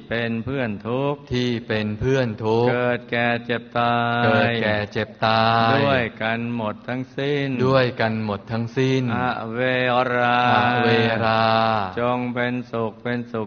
เป็นเพื่อนทุกข์ที่เป็นเพื่อนทุกข์เกิดแก่เจ็บตายเกิดแก่เจ็บตายด้วยกันหมดทั้งสิ้นด้วยกันหมดทั้งสิ้นอเวราอเวราจงเป็นสุข